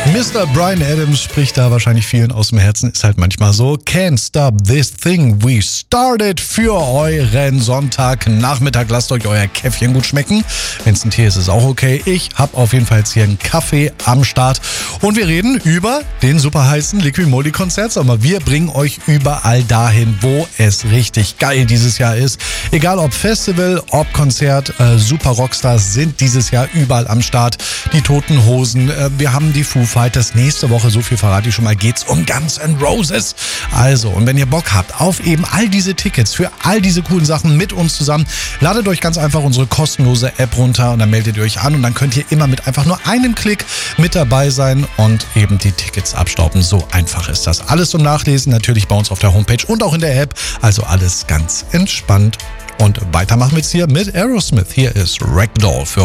Mr. Bryan Adams spricht da wahrscheinlich vielen aus dem Herzen, ist halt manchmal so. Can't stop this thing we started für euren Sonntagnachmittag. Lasst euch euer Käffchen gut schmecken. Wenn es ein Tee ist, ist auch okay. Ich habe auf jeden Fall jetzt hier einen Kaffee am Start. Und wir reden über den super heißen Liqui Moly Konzertsommer. Wir bringen euch überall dahin, wo es richtig geil dieses Jahr ist. Egal ob Festival, ob Konzert, Super Rockstars sind dieses Jahr überall am Start. Die Toten Hosen, wir haben die Foo Fighters. Nächste Woche, so viel verrate ich schon mal, geht's um Guns N' Roses. Also, und wenn ihr Bock habt auf eben all diese Tickets für all diese coolen Sachen mit uns zusammen, ladet euch ganz einfach unsere kostenlose App runter und dann meldet ihr euch an und dann könnt ihr immer mit einfach nur einem Klick mit dabei sein und eben die Tickets abstauben. So einfach ist das. Alles zum Nachlesen natürlich bei uns auf der Homepage und auch in der App. Also alles ganz entspannt. Und weiter machen wir jetzt hier mit Aerosmith. Hier ist Ragdoll für